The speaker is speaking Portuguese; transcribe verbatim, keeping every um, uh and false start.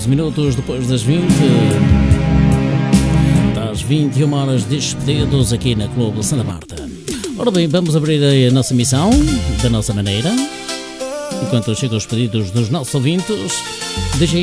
minutos depois das vinte. Das vinte e uma horas, despedidos aqui na Clube Santa Marta. Ora bem, vamos abrir a nossa missão da nossa maneira. Enquanto chegam os pedidos dos nossos ouvintes, deixem